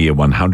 multi-year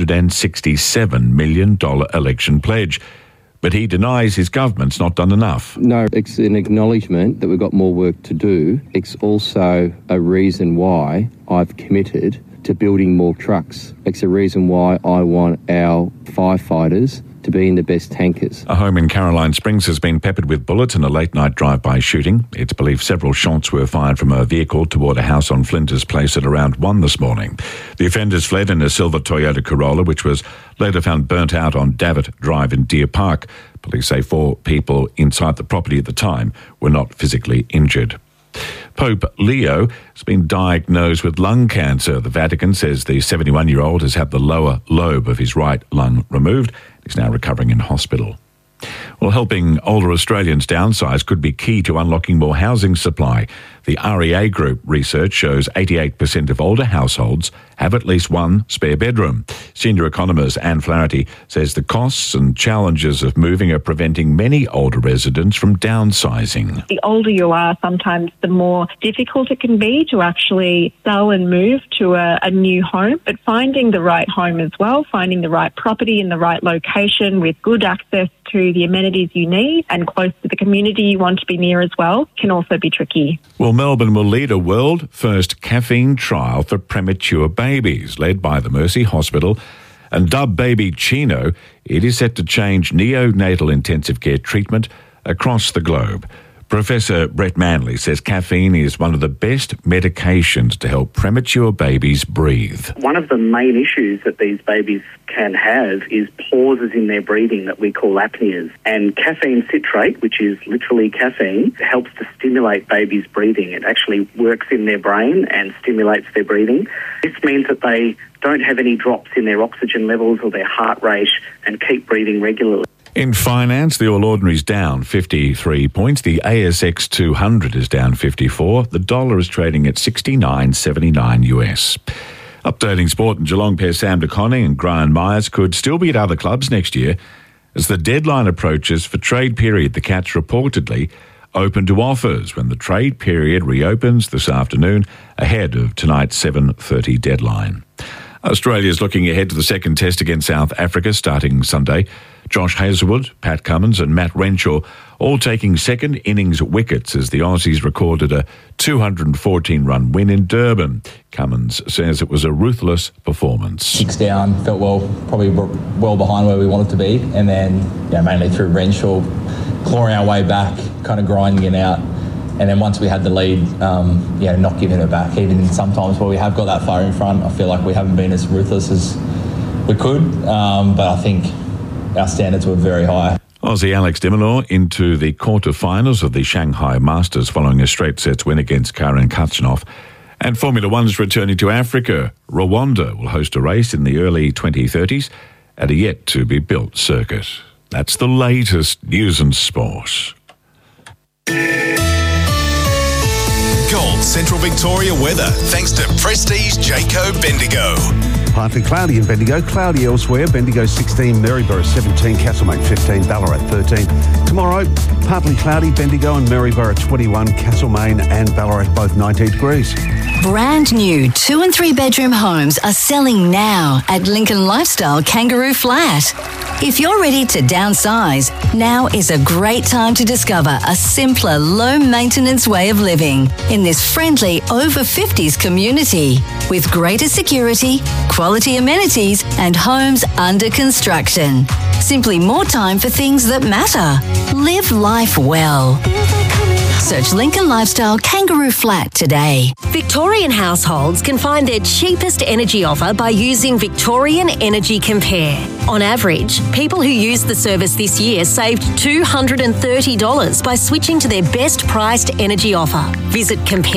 $167 million election pledge. But he denies his government's not done enough. No, it's an acknowledgement that we've got more work to do. It's also a reason why I've committed to building more trucks. It's a reason why I want our firefighters to be in the best tankers. A home in Caroline Springs has been peppered with bullets in a late-night drive-by shooting. It's believed several shots were fired from a vehicle toward a house on Flinders Place at around 1 this morning. The offenders fled in a silver Toyota Corolla, which was later found burnt out on Davitt Drive in Deer Park. Police say 4 people inside the property at the time were not physically injured. Pope Leo has been diagnosed with lung cancer. The Vatican says the 71-year-old has had the lower lobe of his right lung removed. He's now recovering in hospital. Well, helping older Australians downsize could be key to unlocking more housing supply. The REA Group research shows 88% of older households have at least one spare bedroom. Senior economist Anne Flaherty says the costs and challenges of moving are preventing many older residents from downsizing. The older you are, sometimes the more difficult it can be to actually sell and move to a new home. But finding the right home as well, finding the right property in the right location with good access to the amenities you need and close to the community you want to be near as well can also be tricky. Well, Melbourne will lead a world-first caffeine trial for premature babies, led by the Mercy Hospital. And dubbed Baby Chino, it is set to change neonatal intensive care treatment across the globe. Professor Brett Manley says caffeine is one of the best medications to help premature babies breathe. One of the main issues that these babies can have is pauses in their breathing that we call apneas. And caffeine citrate, which is literally caffeine, helps to stimulate babies' breathing. It actually works in their brain and stimulates their breathing. This means that they don't have any drops in their oxygen levels or their heart rate and keep breathing regularly. In finance, the All Ordinary's down 53 points. The ASX 200 is down 54. The dollar is trading at 69.79 US. Updating sport, in Geelong pair Sam De Koning and Grant Myers could still be at other clubs next year. As the deadline approaches for trade period, the Cats reportedly open to offers when the trade period reopens this afternoon ahead of tonight's 7:30 deadline. Australia's looking ahead to the second test against South Africa starting Sunday. Josh Hazlewood, Pat Cummins and Matt Renshaw all taking second innings wickets as the Aussies recorded a 214-run win in Durban. Cummins says it was a ruthless performance. 6 down, felt probably well behind where we wanted to be, and then mainly through Renshaw, clawing our way back, kind of grinding it out. And then once we had the lead, not giving it back. Even sometimes where we have got that far in front, I feel like we haven't been as ruthless as we could. But I think our standards were very high. Aussie Alex de Minaur into the quarter-finals of the Shanghai Masters following a straight sets win against Karen Khachanov. And Formula One's returning to Africa. Rwanda will host a race in the early 2030s at a yet-to-be-built circuit. That's the latest news and sport. Gold Central Victoria weather, thanks to Prestige Jayco Bendigo. Partly cloudy in Bendigo, cloudy elsewhere. Bendigo 16, Maryborough 17, Castlemaine 15, Ballarat 13. Tomorrow, partly cloudy, Bendigo and Maryborough 21, Castlemaine and Ballarat both 19 degrees. Brand new 2 and 3 bedroom homes are selling now at Lincoln Lifestyle Kangaroo Flat. If you're ready to downsize, now is a great time to discover a simpler, low-maintenance way of living in this friendly over-50s community with greater security, quality amenities and homes under construction. Simply more time for things that matter. Live life well. Search Lincoln Lifestyle Kangaroo Flat today. Victorian households can find their cheapest energy offer by using Victorian Energy Compare. On average, people who used the service this year saved $230 by switching to their best priced energy offer. Visit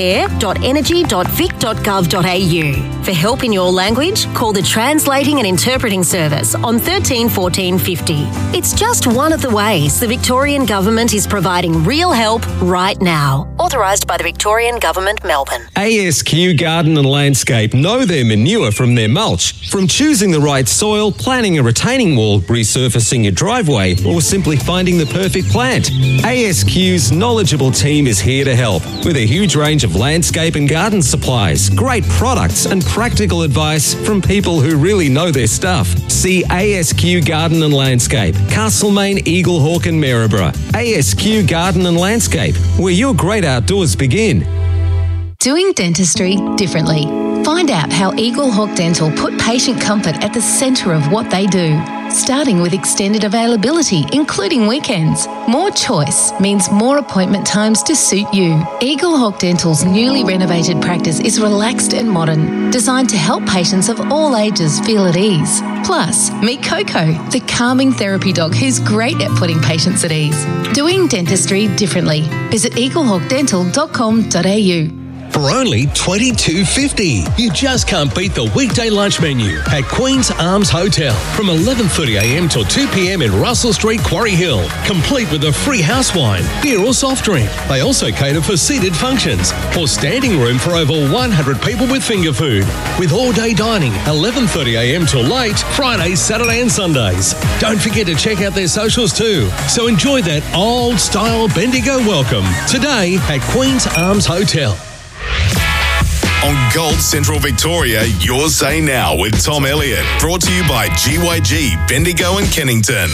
compare.energy.vic.gov.au. For help in your language, call the Translating and Interpreting Service on 13 14 50. It's just one of the ways the Victorian Government is providing real help right now. Authorised by the Victorian Government, Melbourne. ASQ Garden and Landscape know their manure from their mulch. From choosing the right soil, planning a retaining wall, resurfacing your driveway, or simply finding the perfect plant, ASQ's knowledgeable team is here to help with a huge range of landscape and garden supplies, great products and practical advice from people who really know their stuff. See ASQ Garden and Landscape, Castlemaine, Eaglehawk and Maryborough. ASQ Garden and Landscape, where your great outdoors begin. Doing dentistry differently. Find out how Eaglehawk Dental put patient comfort at the centre of what they do. Starting with extended availability, including weekends. More choice means more appointment times to suit you. Eaglehawk Dental's newly renovated practice is relaxed and modern, designed to help patients of all ages feel at ease. Plus, meet Coco, the calming therapy dog who's great at putting patients at ease. Doing dentistry differently. Visit eaglehawkdental.com.au. For only $22.50. You just can't beat the weekday lunch menu at Queen's Arms Hotel from 11:30am till 2pm in Russell Street, Quarry Hill. Complete with a free house wine, beer or soft drink. They also cater for seated functions or standing room for over 100 people with finger food. With all-day dining, 11:30am till late, Fridays, Saturday and Sundays. Don't forget to check out their socials too. So enjoy that old-style Bendigo welcome today at Queen's Arms Hotel. On Gold Central Victoria, Your Say Now with Tom Elliott. Brought to you by GYG, Bendigo and Kennington.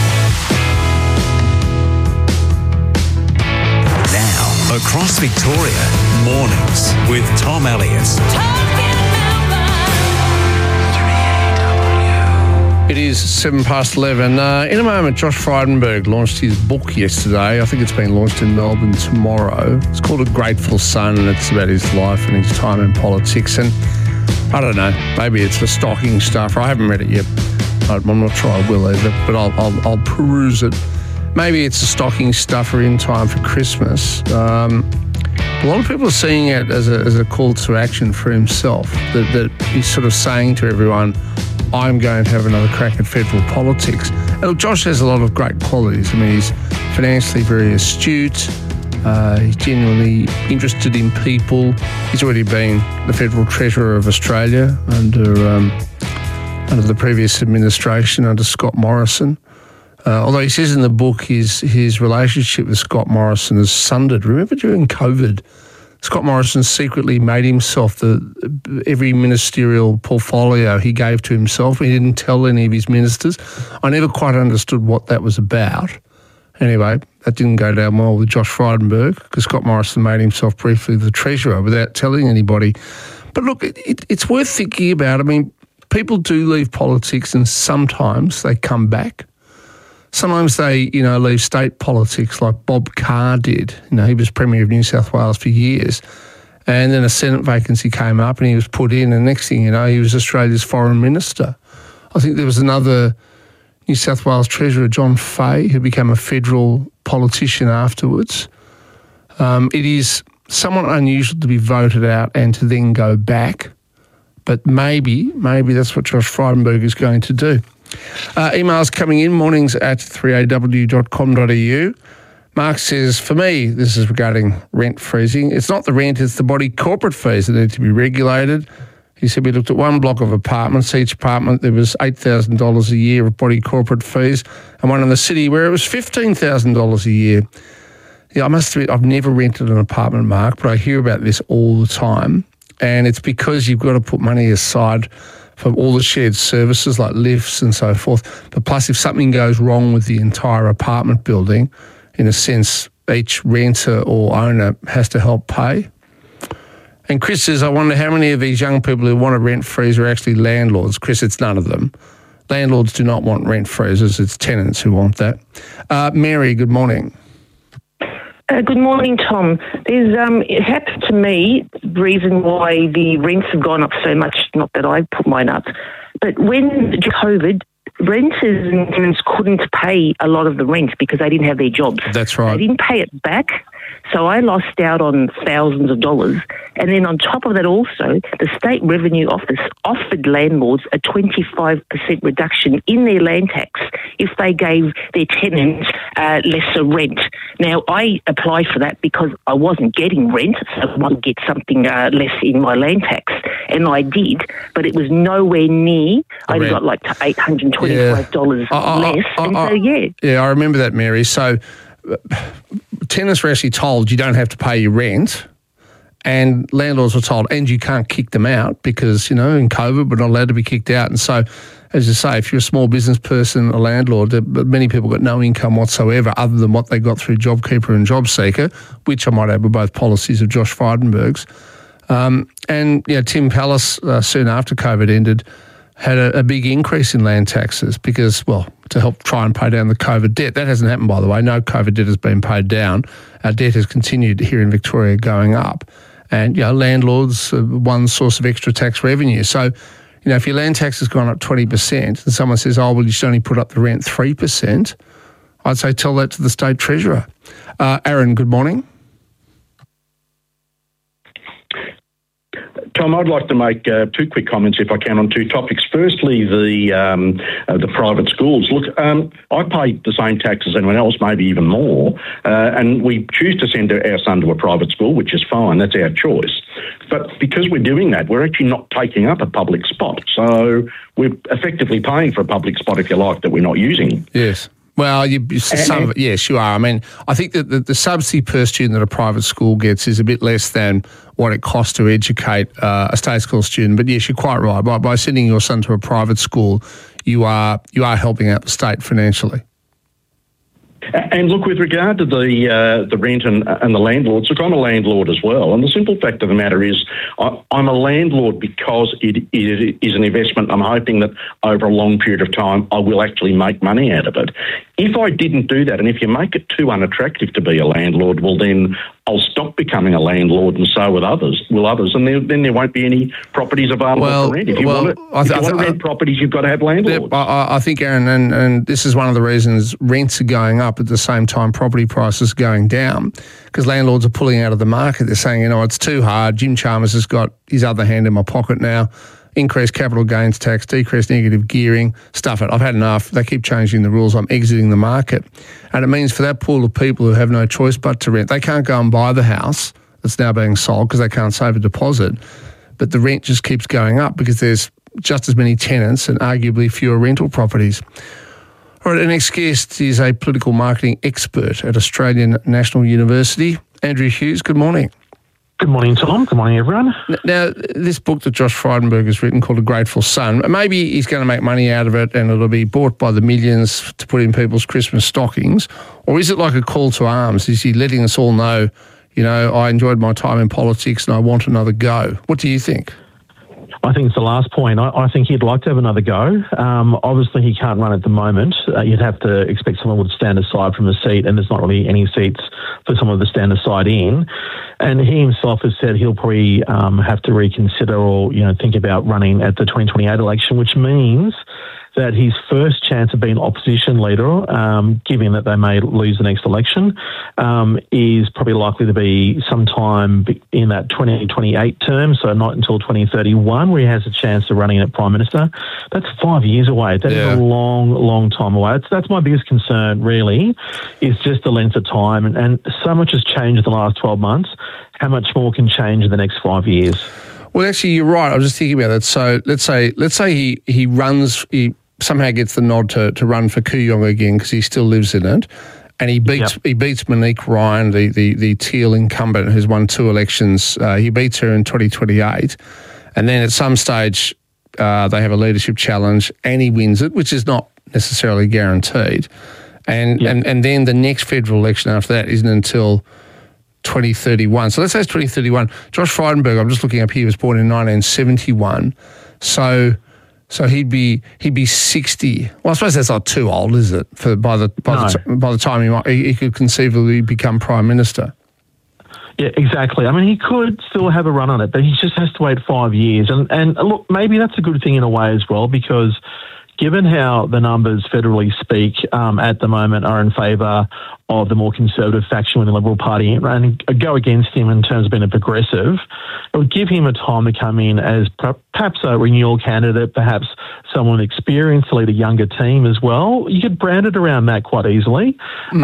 Now, across Victoria, mornings with Tom Elliott. It is 11:07. In a moment, Josh Frydenberg launched his book yesterday. I think it's been launched in Melbourne tomorrow. It's called A Grateful Son, and it's about his life and his time in politics. And I don't know, maybe it's a stocking stuffer. I haven't read it yet. I'm not sure I will either, but I'll peruse it. Maybe it's a stocking stuffer in time for Christmas. A lot of people are seeing it as a call to action for himself, that he's sort of saying to everyone, I'm going to have another crack at federal politics. And look, Josh has a lot of great qualities. I mean, he's financially very astute. He's genuinely interested in people. He's already been the Federal Treasurer of Australia under the previous administration, under Scott Morrison. Although he says in the book his relationship with Scott Morrison is sundered. Remember during COVID, Scott Morrison secretly made himself every ministerial portfolio he gave to himself. He didn't tell any of his ministers. I never quite understood what that was about. Anyway, that didn't go down well with Josh Frydenberg because Scott Morrison made himself briefly the Treasurer without telling anybody. But look, it's worth thinking about. I mean, people do leave politics and sometimes they come back. Sometimes they, leave state politics like Bob Carr did. He was Premier of New South Wales for years. And then a Senate vacancy came up and he was put in. And next thing you know, he was Australia's Foreign Minister. I think there was another New South Wales Treasurer, John Fay, who became a federal politician afterwards. It is somewhat unusual to be voted out and to then go back. But maybe that's what Josh Frydenberg is going to do. Emails coming in, mornings at 3aw.com.au. Mark says, for me, this is regarding rent freezing. It's not the rent, it's the body corporate fees that need to be regulated. He said we looked at one block of apartments. Each apartment, there was $8,000 a year of body corporate fees, and one in the city where it was $15,000 a year. Yeah, I must admit, I've never rented an apartment, Mark, but I hear about this all the time. And it's because you've got to put money aside for all the shared services like lifts and so forth. But plus, if something goes wrong with the entire apartment building, in a sense, each renter or owner has to help pay. And Chris says, I wonder how many of these young people who want a rent freeze are actually landlords. Chris, it's none of them. Landlords do not want rent freezes. It's tenants who want that. Mary, good morning. Good morning, Tom. It happened to me, the reason why the rents have gone up so much, not that I put mine up, but when COVID, renters and tenants couldn't pay a lot of the rent because they didn't have their jobs. That's right. They didn't pay it back. So I lost out on thousands of dollars. And then on top of that also, the State Revenue Office offered landlords a 25% reduction in their land tax if they gave their tenants lesser rent. Now, I applied for that because I wasn't getting rent, so I wanted to get something less in my land tax. And I did, but it was nowhere near. I only got like to $825 less. Yeah, I remember that, Mary. So tenants were actually told you don't have to pay your rent, and landlords were told, and you can't kick them out because, in COVID, we're not allowed to be kicked out. And so, as you say, if you're a small business person, a landlord, many people got no income whatsoever other than what they got through JobKeeper and JobSeeker, which I might add were both policies of Josh Frydenberg's. And Tim Pallas, soon after COVID ended, had a big increase in land taxes because, to help try and pay down the COVID debt. That hasn't happened, by the way. No COVID debt has been paid down. Our debt has continued here in Victoria going up. And, landlords are one source of extra tax revenue. So, if your land tax has gone up 20% and someone says, you should only put up the rent 3%, I'd say tell that to the State Treasurer. Aaron, good morning. Tom, I'd like to make two quick comments, if I can, on two topics. Firstly, the private schools. Look, I pay the same tax as anyone else, maybe even more, and we choose to send our son to a private school, which is fine. That's our choice. But because we're doing that, we're actually not taking up a public spot. So we're effectively paying for a public spot, if you like, that we're not using. Yes. Well, yes, you are. I mean, I think that the subsidy per student that a private school gets is a bit less than what it costs to educate a state school student. But yes, you're quite right. By sending your son to a private school, you are helping out the state financially. And look, with regard to the rent and the landlords, look, I'm a landlord as well. And the simple fact of the matter is I'm a landlord because it is an investment. I'm hoping that over a long period of time I will actually make money out of it. If I didn't do that, and if you make it too unattractive to be a landlord, well then I'll stop becoming a landlord, and so will others, and then there won't be any properties available for rent. If you want to rent properties, you've got to have landlords. I think, Aaron, and this is one of the reasons rents are going up at the same time property prices are going down, because landlords are pulling out of the market. They're saying, it's too hard. Jim Chalmers has got his other hand in my pocket now. Increased capital gains tax, decreased negative gearing, stuff it. I've had enough. They keep changing the rules. I'm exiting the market. And it means for that pool of people who have no choice but to rent, they can't go and buy the house that's now being sold because they can't save a deposit. But the rent just keeps going up because there's just as many tenants and arguably fewer rental properties. All right, our next guest is a political marketing expert at Australian National University, Andrew Hughes. Good morning. Good morning, Tom. Good morning, everyone. Now, this book that Josh Frydenberg has written called A Grateful Son, maybe he's going to make money out of it and it'll be bought by the millions to put in people's Christmas stockings, or is it like a call to arms? Is he letting us all know, I enjoyed my time in politics and I want another go? What do you think? I think it's the last point. I think he'd like to have another go. Obviously, he can't run at the moment. You'd have to expect someone would stand aside from the seat, and there's not really any seats for someone to stand aside in. And he himself has said he'll probably have to reconsider or think about running at the 2028 election, which means that his first chance of being opposition leader, given that they may lose the next election, is probably likely to be sometime in that 2028 term, so not until 2031, where he has a chance of running at Prime Minister. That's 5 years away. That is a long, long time away. That's my biggest concern, really, is just the length of time. And so much has changed in the last 12 months. How much more can change in the next 5 years? Well, actually, you're right. I was just thinking about that. So let's say he somehow gets the nod to run for Kooyong again because he still lives in it, and he beats Monique Ryan, the Teal incumbent who's won 2 elections. He beats her in 2028, and then at some stage they have a leadership challenge and he wins it, which is not necessarily guaranteed. And then the next federal election after that isn't until 2031. So let's say it's 2031. Josh Frydenberg, I'm just looking up here, was born in 1971. So he'd be 60. Well, I suppose that's not too old, is it? By the time he could conceivably become Prime Minister. Yeah, exactly. I mean, he could still have a run on it, but he just has to wait 5 years. And look, maybe that's a good thing in a way as well, because given how the numbers federally speak at the moment are in favour of the more conservative faction within the Liberal Party and go against him in terms of being a progressive, it would give him a time to come in as perhaps a renewal candidate, perhaps someone experienced to lead a younger team as well. You could brand it around that quite easily.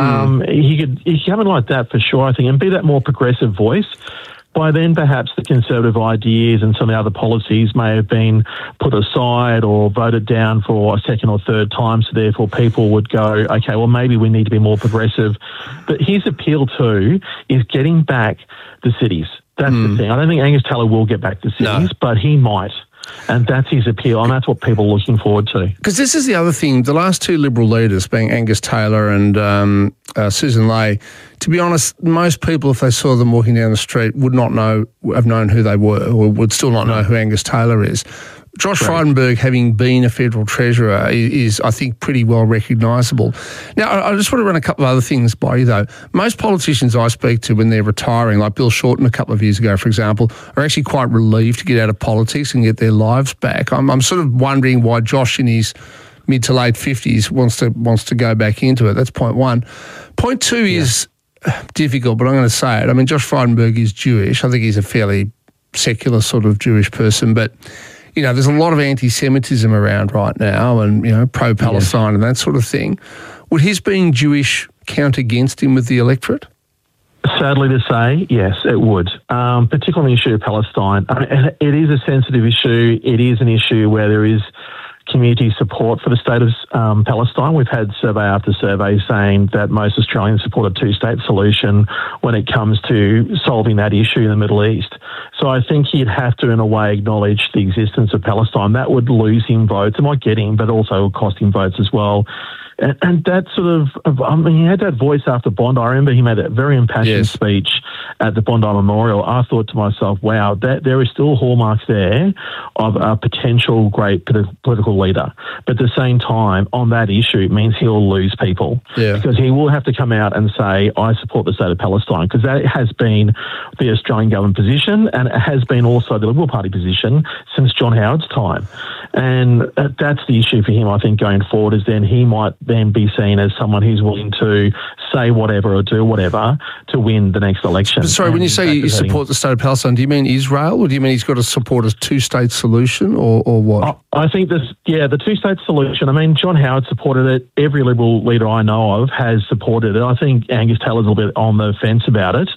He could come in like that for sure, I think, and be that more progressive voice. By then, perhaps the conservative ideas and some of the other policies may have been put aside or voted down for a second or third time, so therefore people would go, okay, well, maybe we need to be more progressive. But his appeal too is getting back the cities. That's the thing. I don't think Angus Taylor will get back the cities, but he might. And that's his appeal, and that's what people are looking forward to. Because this is the other thing. The last two Liberal leaders, being Angus Taylor and Susan Ley, to be honest, most people, if they saw them walking down the street, would not have known who they were, or would still not know who Angus Taylor is. Josh Frydenberg, having been a federal treasurer, is, I think, pretty well recognisable. Now, I just want to run a couple of other things by you, though. Most politicians I speak to when they're retiring, like Bill Shorten a couple of years ago, for example, are actually quite relieved to get out of politics and get their lives back. I'm sort of wondering why Josh, in his mid to late 50s, wants to go back into it. That's point one. Point two is difficult, but I'm going to say it. I mean, Josh Frydenberg is Jewish. I think he's a fairly secular sort of Jewish person, but you know, there's a lot of anti-Semitism around right now and, you know, pro-Palestine and that sort of thing. Would his being Jewish count against him with the electorate? Sadly to say, yes, it would, particularly on the issue of Palestine. I mean, it is a sensitive issue. It is an issue where there is community support for the state of Palestine. We've had survey after survey saying that most Australians support a two-state solution when it comes to solving that issue in the Middle East. So I think he'd have to, in a way, acknowledge the existence of Palestine. That would lose him votes. It might get him, but also cost him votes as well. And that sort of, I mean, he had that voice after Bondi. I remember he made that very impassioned speech at the Bondi Memorial. I thought to myself, wow, there is still hallmarks there of a potential great political leader. But at the same time, on that issue, it means he'll lose people. Because he will have to come out and say, I support the state of Palestine, because that has been the Australian government position, and it has been also the Liberal Party position since John Howard's time. And that's the issue for him, I think, going forward, is then he might then be seen as someone who's willing to say whatever or do whatever to win the next election. Sorry, when you say you support the state of Palestine, do you mean Israel, or do you mean he's got to support a two-state solution, or what? I think the two-state solution, I mean, John Howard supported it. Every Liberal leader I know of has supported it. I think Angus Taylor's a little bit on the fence about it.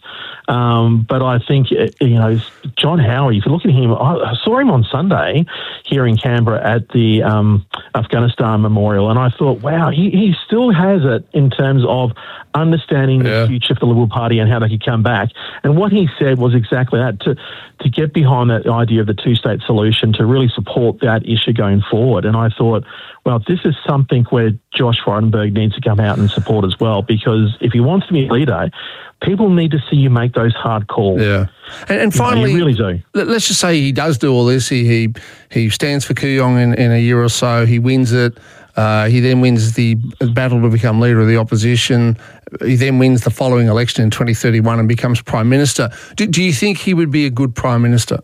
But I think, you know, John Howard, if you look at him, I saw him on Sunday here in Canberra at the Afghanistan Memorial, and I thought, wow, he still has it in terms of understanding the future of the Liberal Party and how they could come back. And what he said was exactly that, to get behind that idea of the two-state solution, to really support that issue going forward. And I thought, well, this is something where Josh Frydenberg needs to come out and support as well, because if he wants to be a leader, people need to see you make those hard calls. Yeah. And finally, you really do. Let's just say he does do all this. He stands for Kooyong in a year or so. He wins it. He then wins the battle to become leader of the opposition. He then wins the following election in 2031 and becomes Prime Minister. Do you think he would be a good Prime Minister?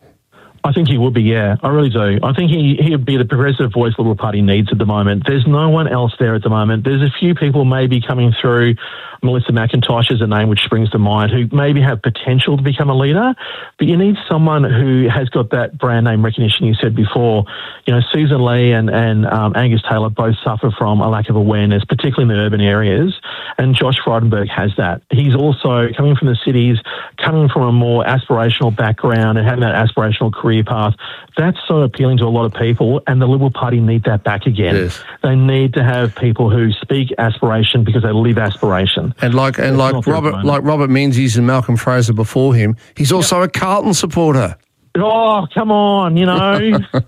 I think he would be, yeah. I really do. I think he would be the progressive voice the Liberal Party needs at the moment. There's no one else there at the moment. There's a few people maybe coming through. Melissa McIntosh is a name which springs to mind, who maybe have potential to become a leader, but you need someone who has got that brand name recognition you said before. You know, Susan Ley and Angus Taylor both suffer from a lack of awareness, particularly in the urban areas, and Josh Frydenberg has that. He's also coming from the cities, coming from a more aspirational background and having that aspirational career path. That's so appealing to a lot of people, and the Liberal Party need that back again. Yes. They need to have people who speak aspiration because they live aspiration. And like Robert Menzies and Malcolm Fraser before him, he's also a Carlton supporter. Oh, come on, you know.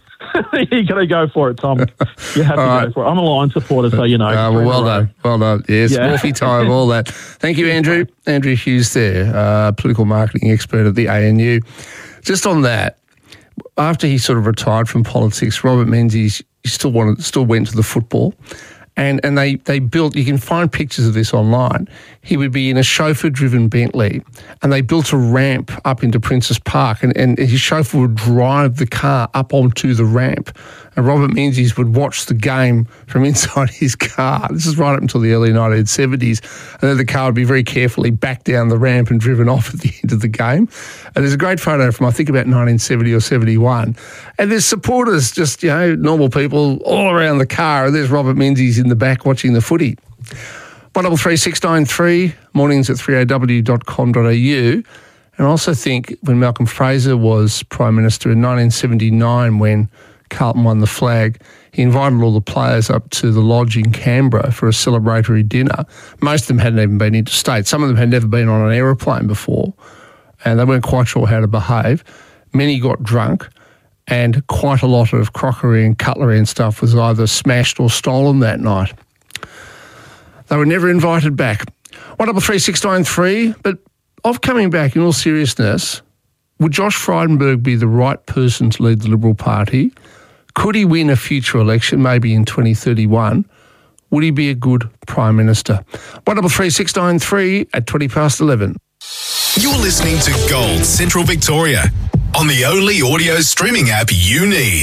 You got to go for it, Tom. You have to go for it. I'm a Lions supporter, so you know. Well done. Yes, Morphy time, all that. Thank you, Andrew. Andrew Hughes there, political marketing expert at the ANU. Just on that, after he sort of retired from politics, Robert Menzies still went to the football. And they built, you can find pictures of this online, he would be in a chauffeur-driven Bentley, and they built a ramp up into Princes Park, and his chauffeur would drive the car up onto the ramp and Robert Menzies would watch the game from inside his car. This is right up until the early 1970s. And then the car would be very carefully backed down the ramp and driven off at the end of the game. And there's a great photo from, I think, about 1970 or 71. And there's supporters, just, normal people all around the car. And there's Robert Menzies in the back watching the footy. 133693, mornings at 3aw.com.au. And I also think when Malcolm Fraser was Prime Minister in 1979, when Carlton won the flag, he invited all the players up to the lodge in Canberra for a celebratory dinner. Most of them hadn't even been interstate. Some of them had never been on an aeroplane before, and they weren't quite sure how to behave. Many got drunk, and quite a lot of crockery and cutlery and stuff was either smashed or stolen that night. They were never invited back. 133693, but of coming back, in all seriousness, would Josh Frydenberg be the right person to lead the Liberal Party? Could he win a future election, maybe in 2031? Would he be a good Prime Minister? 133693 at 11:20. You're listening to Gold Central Victoria on the only audio streaming app you need.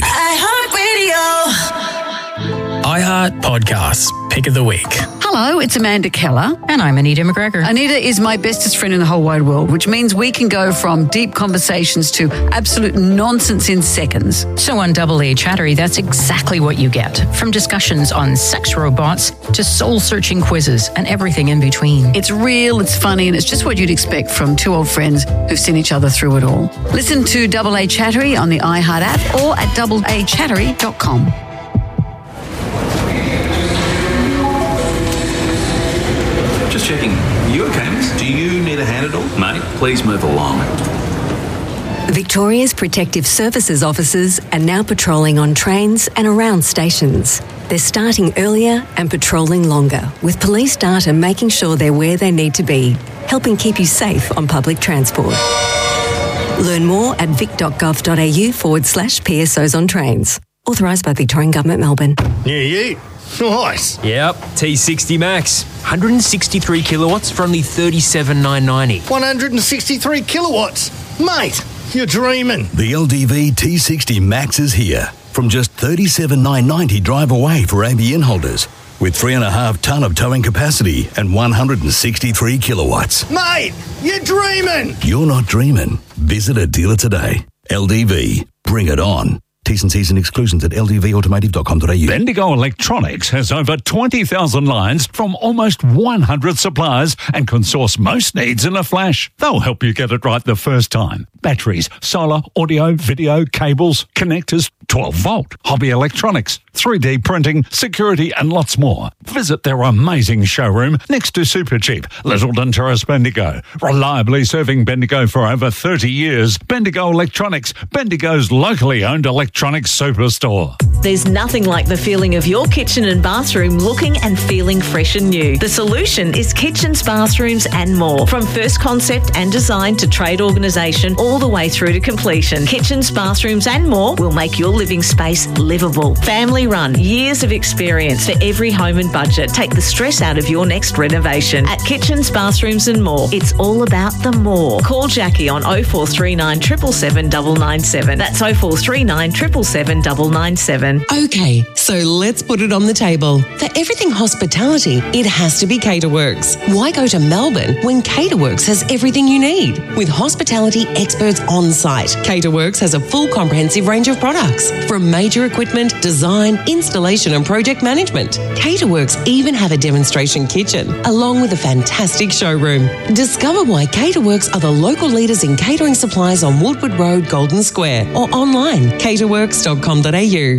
iHeart Podcasts, Pick of the Week. Hello, it's Amanda Keller. And I'm Anita McGregor. Anita is my bestest friend in the whole wide world, which means we can go from deep conversations to absolute nonsense in seconds. So on Double A Chattery, that's exactly what you get. From discussions on sex robots to soul-searching quizzes and everything in between. It's real, it's funny, and it's just what you'd expect from two old friends who've seen each other through it all. Listen to Double A Chattery on the iHeart app or at doubleachattery.com. Just checking. You okay, miss? Do you need a hand at all? Mate, please move along. Victoria's Protective Services officers are now patrolling on trains and around stations. They're starting earlier and patrolling longer, with police data making sure they're where they need to be, helping keep you safe on public transport. Learn more at vic.gov.au/PSOs on trains. Authorised by Victorian Government, Melbourne. Yeah. Nice. Yep, T60 Max. 163 kilowatts for only $37,990. 163 kilowatts. Mate, you're dreaming. The LDV T60 Max is here. From just $37,990 drive away for ABN holders. With 3.5 tonne of towing capacity and 163 kilowatts. Mate, you're dreaming. You're not dreaming. Visit a dealer today. LDV. Bring it on. T's and C's and exclusions at ldvautomotive.com.au. Bendigo Electronics has over 20,000 lines from almost 100 suppliers and can source most needs in a flash. They'll help you get it right the first time. Batteries, solar, audio, video, cables, connectors, 12-volt, hobby electronics, 3D printing, security and lots more. Visit their amazing showroom next to Supercheap, Littleton Terrace, Bendigo. Reliably serving Bendigo for over 30 years. Bendigo Electronics, Bendigo's locally owned electronics superstore. There's nothing like the feeling of your kitchen and bathroom looking and feeling fresh and new. The solution is Kitchens, Bathrooms and More. From first concept and design to trade organisation all the way through to completion. Kitchens, Bathrooms and More will make your living space livable. Family run, years of experience for every home and budget. Take the stress out of your next renovation. At Kitchens, Bathrooms and More, it's all about the more. Call Jackie on 0439 777 997. That's 0439 777 997. Okay, so let's put it on the table. For everything hospitality, it has to be Caterworks. Why go to Melbourne when Caterworks has everything you need? With hospitality experts on site, Caterworks has a full comprehensive range of products, from major equipment, design, installation and project management. Caterworks even have a demonstration kitchen, along with a fantastic showroom. Discover why Caterworks are the local leaders in catering supplies on Woodward Road, Golden Square, or online, caterworks.com.au.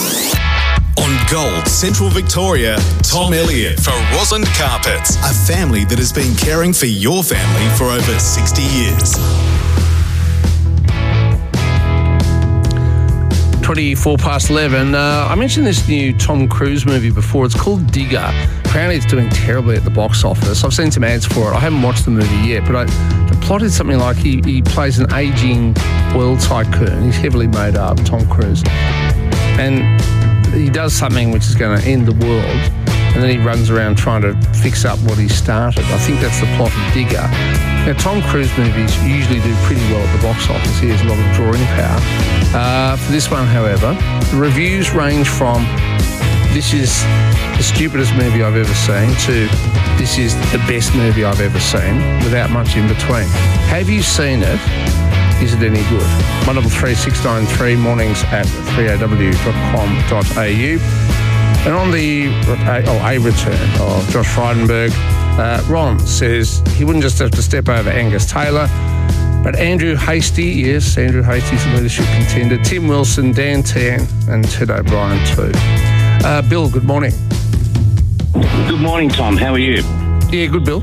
On Gold Central Victoria, Tom Elliott for Rosalind Carpets, a family that has been caring for your family for over 60 years. 11:24. I mentioned this new Tom Cruise movie before. It's called Digger. Apparently it's doing terribly at the box office. I've seen some ads for it. I haven't watched the movie yet, but the plot is something like he plays an ageing oil tycoon. He's heavily made up, Tom Cruise. And he does something which is going to end the world, and then he runs around trying to fix up what he started. I think that's the plot of Digger. Now, Tom Cruise movies usually do pretty well at the box office. He has a lot of drawing power. For this one, however, the reviews range from "This is the stupidest movie I've ever seen" to "This is the best movie I've ever seen," without much in between. Have you seen it? Is it any good? 133693 mornings at 3aw.com.au. And on the a return of Josh Frydenberg, Ron says he wouldn't just have to step over Angus Taylor, but Andrew Hastie, yes, Andrew Hastie's a leadership contender, Tim Wilson, Dan Tan, and Ted O'Brien too. Bill, good morning. Good morning, Tom. How are you? Yeah, good, Bill.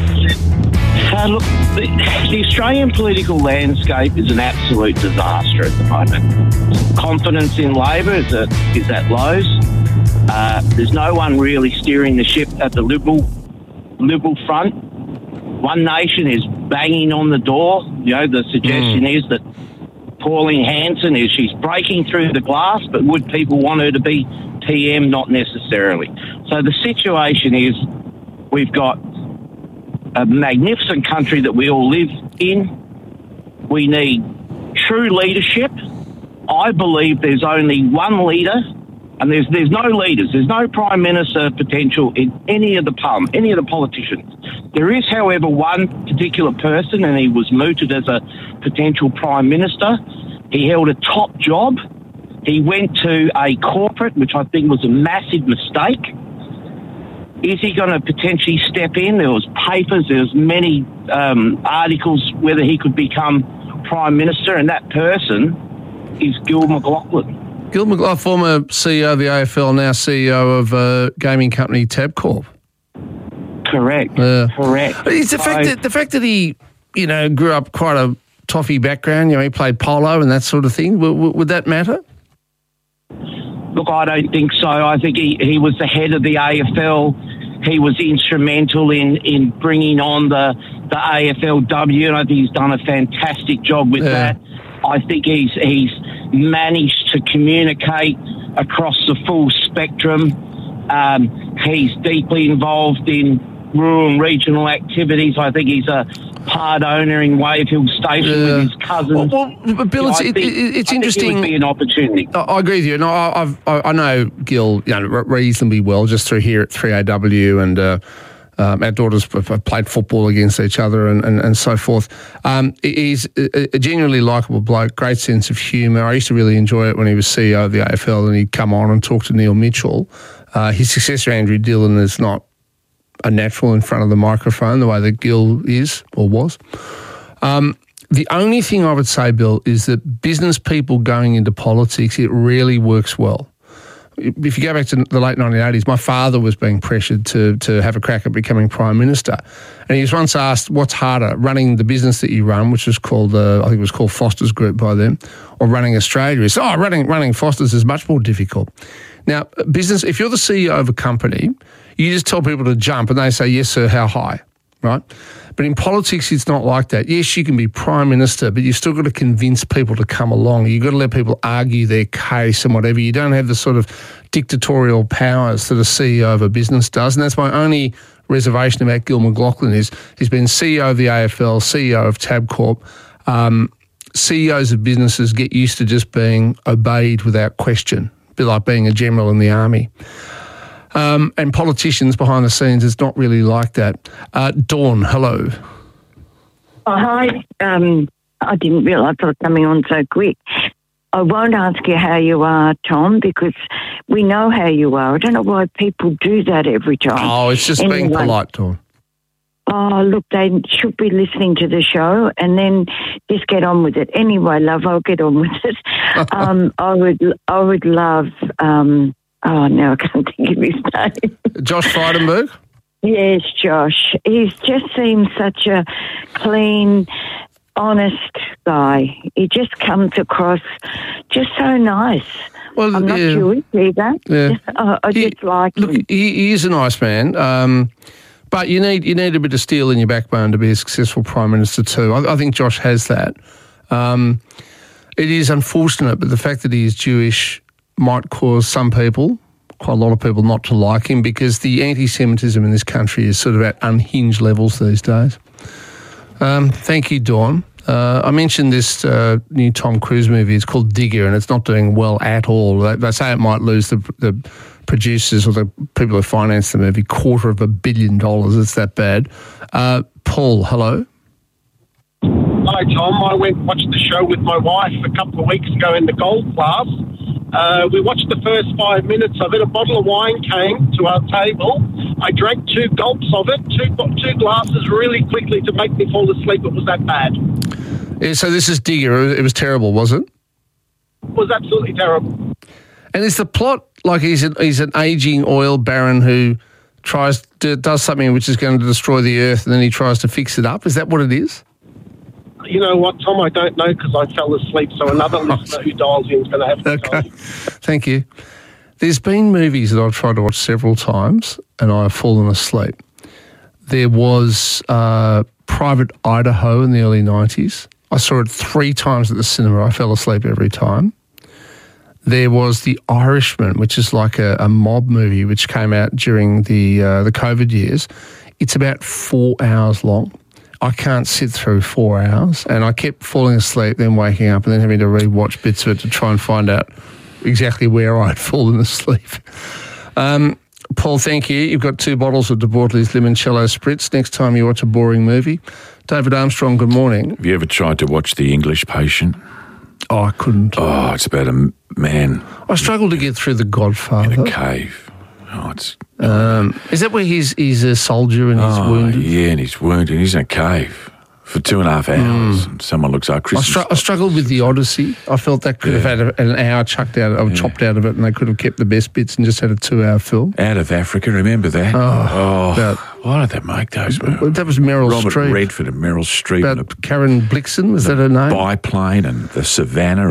Look, the Australian political landscape is an absolute disaster at the moment. Confidence in Labor is at lows. There's no one really steering the ship at the Liberal front. One Nation is banging on the door. You know, the suggestion is that Pauline Hanson she's breaking through the glass, but would people want her to be PM? Not necessarily. So the situation is we've got a magnificent country that we all live in. We need true leadership. I believe there's only one leader, and there's no leaders. There's no Prime Minister potential in any of the Parliament, any of the politicians. There is, however, one particular person, and he was mooted as a potential Prime Minister. He held a top job. He went to a corporate, which I think was a massive mistake. Is he going to potentially step in? There was papers, there was many articles whether he could become Prime Minister, and that person is Gil McLachlan. Gil McLachlan, former CEO of the AFL, now CEO of gaming company Tabcorp. Correct. Correct. It's the fact that he, grew up quite a toffee background. He played polo and that sort of thing. Would that matter? Look, I don't think so. I think he was the head of the AFL. He was instrumental in bringing on the AFLW, and I think he's done a fantastic job with that. I think he's managed to communicate across the full spectrum. He's deeply involved in rural and regional activities. I think he's a part owner in Wave Hill Station with his cousins. Well, Bill, it's interesting. It would be an opportunity. I agree with you. No, I know Gil reasonably well just through here at 3AW, and our daughters have played football against each other and so forth. He's a genuinely likeable bloke, great sense of humour. I used to really enjoy it when he was CEO of the AFL and he'd come on and talk to Neil Mitchell. His successor, Andrew Dillon, is not a natural in front of the microphone the way that Gil is or was. The only thing I would say, Bill, is that business people going into politics, it really works well. If you go back to the late 1980s, my father was being pressured to have a crack at becoming Prime Minister. And he was once asked, what's harder, running the business that you run, which was called, I think it was called Foster's Group by then, or running Australia? He said, running Foster's is much more difficult. Now, business, if you're the CEO of a company, you just tell people to jump and they say, yes, sir, how high, right? But in politics, it's not like that. Yes, you can be Prime Minister, but you've still got to convince people to come along. You've got to let people argue their case and whatever. You don't have the sort of dictatorial powers that a CEO of a business does. And that's my only reservation about Gil McLachlan is he's been CEO of the AFL, CEO of Tabcorp. CEOs of businesses get used to just being obeyed without question, a bit like being a general in the army. And politicians behind the scenes, it's not really like that. Dawn, hello. Oh, hi. I didn't realise I was coming on so quick. I won't ask you how you are, Tom, because we know how you are. I don't know why people do that every time. Oh, it's just being polite, Dawn. Oh, look, they should be listening to the show and then just get on with it. Anyway, love, I'll get on with it. I would love... now I can't think of his name. Josh Frydenberg? Yes, Josh. He just seems such a clean, honest guy. He just comes across just so nice. Well, I'm not Jewish either. Yeah. I just like him. Look, he is a nice man, but you need a bit of steel in your backbone to be a successful Prime Minister too. I think Josh has that. It is unfortunate, but the fact that he is Jewish might cause some people, quite a lot of people, not to like him because the anti-Semitism in this country is sort of at unhinged levels these days. Thank you, Dawn. I mentioned this new Tom Cruise movie. It's called Digger, and it's not doing well at all. They say it might lose the producers or the people who finance the movie $250 million. It's that bad. Paul, hello. Hi, Tom. I went and watched the show with my wife a couple of weeks ago in the Gold class. We watched the first 5 minutes of it. A bottle of wine came to our table. I drank 2 gulps of it, two glasses really quickly to make me fall asleep. It was that bad. Yeah, so this is Digger. It was terrible, was it? It was absolutely terrible. And is the plot like he's an aging oil baron who does something which is going to destroy the earth, and then he tries to fix it up? Is that what it is? You know what, Tom? I don't know because I fell asleep, so another listener who dials in is going to have to tell you. Thank you. There's been movies that I've tried to watch several times and I've fallen asleep. There was Private Idaho in the early 90s. I saw it 3 times at the cinema. I fell asleep every time. There was The Irishman, which is like a mob movie which came out during the COVID years. It's about 4 hours long. I can't sit through 4 hours, and I kept falling asleep, then waking up, and then having to rewatch bits of it to try and find out exactly where I'd fallen asleep. Paul, thank you. You've got 2 bottles of De Bortoli's Limoncello Spritz next time you watch a boring movie. David Armstrong, good morning. Have you ever tried to watch The English Patient? Oh, I couldn't. Oh, it's about a man. I struggled to get through The Godfather. In a cave. Oh, it's... is that where he's a soldier and he's wounded? Yeah, and he's wounded. He's in a cave for 2.5 hours. And someone looks like Christmas. I struggled with The Odyssey. I felt that could have had an hour chopped out of it, and they could have kept the best bits and just had a 2-hour film. Out of Africa, remember that? Why did they make those movies? That was Meryl Streep. Robert Redford and Meryl Streep. About Karen Blixen, was that her name? Biplane and the Savannah.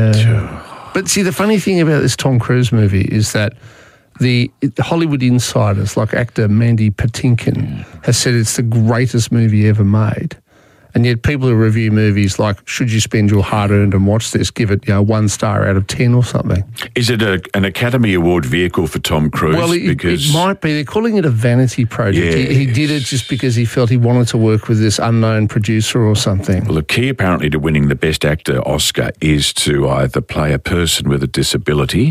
But see, the funny thing about this Tom Cruise movie is that the Hollywood insiders, like actor Mandy Patinkin, has said it's the greatest movie ever made. And yet people who review movies like, should you spend your hard-earned and watch this, give it 1 star out of 10 or something. Is it an Academy Award vehicle for Tom Cruise? Well, it might be. They're calling it a vanity project. Yes. He did it just because he felt he wanted to work with this unknown producer or something. Well, the key apparently to winning the Best Actor Oscar is to either play a person with a disability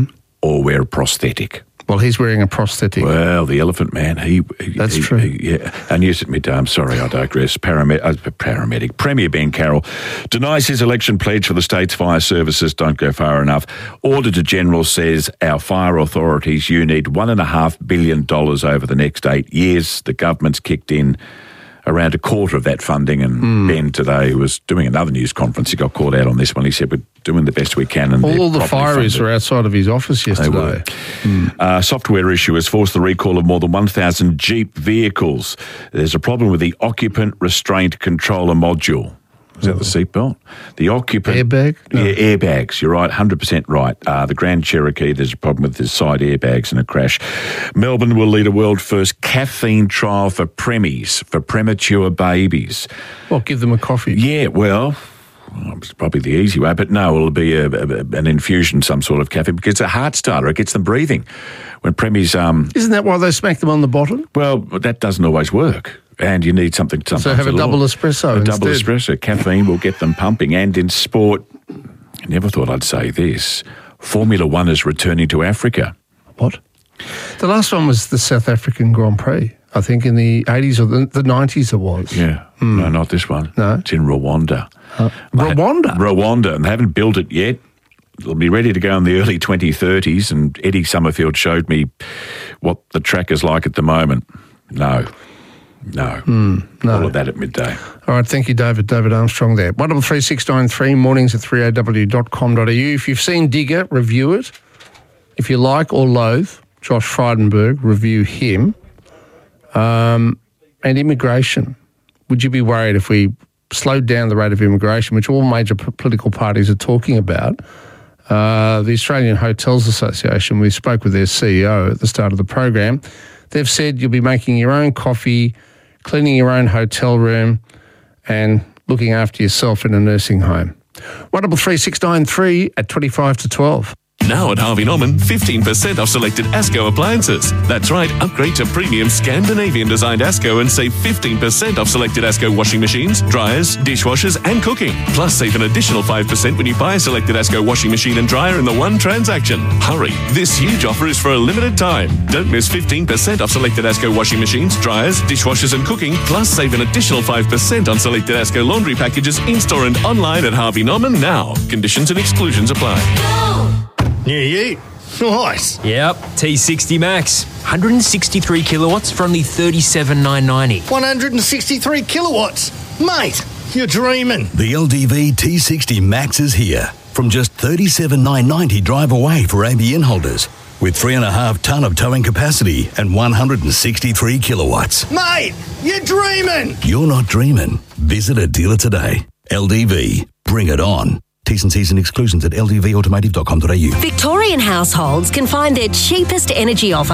or wear a prosthetic. Well, he's wearing a prosthetic. Well, the Elephant Man, That's true. And yes, at midday, I'm sorry, I digress. Paramedic. Premier Ben Carroll denies his election pledge for the state's fire services. Don't go far enough. Auditor General says our fire authorities, you need $1.5 billion over the next 8 years. The government's kicked in around a quarter of that funding, and Ben today was doing another news conference. He got called out on this one. He said, we're doing the best we can. And all the fireys were outside of his office yesterday. Software issue has forced the recall of more than 1,000 Jeep vehicles. There's a problem with the occupant restraint controller module. Is that the seatbelt? The occupant... Airbag? No. Yeah, airbags. You're right, 100% right. The Grand Cherokee, there's a problem with the side airbags in a crash. Melbourne will lead a world-first caffeine trial for preemies, for premature babies. Well, give them a coffee. Yeah, well... It's probably the easy way, but no, it'll be an infusion, some sort of caffeine, because it's a heart starter. It gets them breathing. When preemies... Isn't that why they smack them on the bottom? Well, that doesn't always work. And you need something sometimes. So have a double espresso instead. Double espresso. Caffeine will get them pumping. And in sport, I never thought I'd say this, Formula One is returning to Africa. What? The last one was the South African Grand Prix, I think in the 80s or the 90s it was. Yeah. No, not this one. No. It's in Rwanda. Rwanda? Rwanda, and they haven't built it yet. It'll be ready to go in the early 2030s, and Eddie Summerfield showed me what the track is like at the moment. No. All of that at midday. All right, thank you, David. David Armstrong there. 133693, mornings at 3aw.com.au. If you've seen Digger, review it. If you like or loathe Josh Frydenberg, review him. And immigration. Would you be worried if we slowed down the rate of immigration, which all major political parties are talking about? The Australian Hotels Association, we spoke with their CEO at the start of the program. They've said you'll be making your own coffee, cleaning your own hotel room, and looking after yourself in a nursing home. 133693 at 25 to 12. Now at Harvey Norman, 15% off selected ASCO appliances. That's right, upgrade to premium Scandinavian-designed ASCO and save 15% off selected ASCO washing machines, dryers, dishwashers and cooking. Plus, save an additional 5% when you buy a selected ASCO washing machine and dryer in the one transaction. Hurry, this huge offer is for a limited time. Don't miss 15% off selected ASCO washing machines, dryers, dishwashers and cooking. Plus, save an additional 5% on selected ASCO laundry packages in-store and online at Harvey Norman now. Conditions and exclusions apply. Yeah. Nice. Yep, T60 Max. 163 kilowatts for only $37,990. 163 kilowatts? Mate, you're dreaming. The LDV T60 Max is here. From just $37,990 drive away for ABN holders. With 3.5 tonne of towing capacity and 163 kilowatts. Mate, you're dreaming. You're not dreaming. Visit a dealer today. LDV. Bring it on. T's and C's and exclusions at ldvautomotive.com.au. Victorian households can find their cheapest energy offer